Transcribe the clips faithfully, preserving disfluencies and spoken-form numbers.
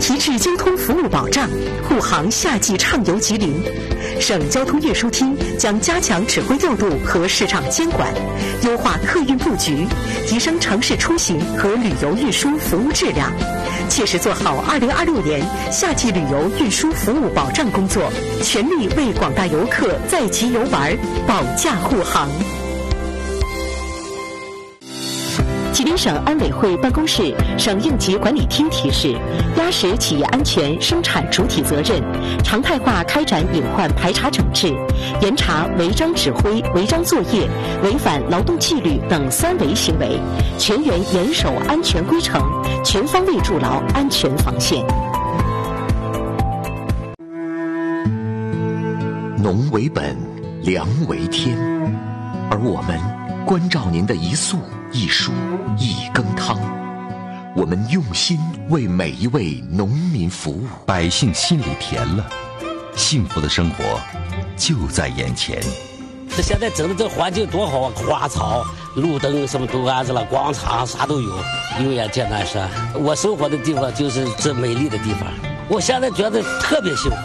提质交通服务保障，护航夏季畅游吉林。省交通运输厅将加强指挥调度和市场监管，优化客运布局，提升城市出行和旅游运输服务质量，切实做好二零二六年夏季旅游运输服务保障工作，全力为广大游客在吉游玩保驾护航。吉林省安委会办公室、省应急管理厅提示：压实企业安全生产主体责任，常态化开展隐患排查整治，严查违章指挥、违章作业、违反劳动纪律等三违行为，全员严守安全规程，全方位筑牢安全防线。 农为本，粮为天，而我们关照您的一粟一黍一羹汤，我们用心为每一位农民服务， 百姓心里甜了，幸福的生活就在眼前。 这现在整的这环境多好啊，花草、路灯什么都安置了，广场啥都有，油盐艰难山。我生活的地方就是这美丽的地方，我现在觉得特别幸福。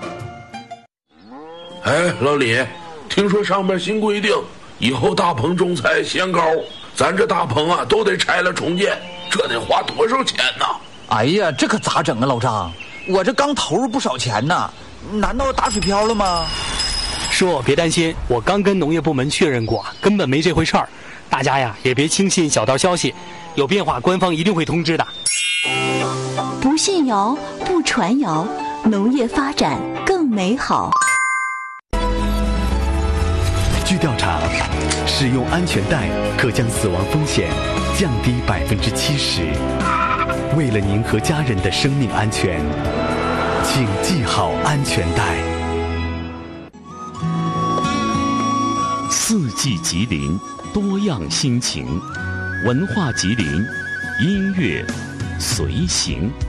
哎，老李，听说上面新规定，以后大棚种菜限高，咱这大棚啊都得拆了重建，这得花多少钱呢？ 哎呀，这可咋整啊，老张？我这刚投入不少钱呢，难道打水漂了吗？ 叔，别担心，我刚跟农业部门确认过，根本没这回事儿。大家呀，也别轻信小道消息，有变化官方一定会通知的。 不信谣，不传谣，农业发展更美好。 据调查，使用安全带可将死亡风险降低百分之七十。为了您和家人的生命安全，请系好安全带。 四季吉林，多样心情，文化吉林，音乐随行。